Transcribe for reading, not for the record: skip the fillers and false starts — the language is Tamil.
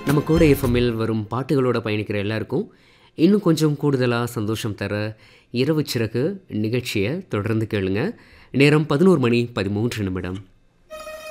நம்ம கூட எஃப்எம்மில் வரும் பாட்டுகளோட பயணிக்கிற எல்லாருக்கும் இன்னும் கொஞ்சம் கூடுதலாக சந்தோஷம் தர இரவு சிறகு நிகழ்ச்சியை தொடர்ந்து கேளுங்க. நேரம் 11 மணி 13 நிமிடம்.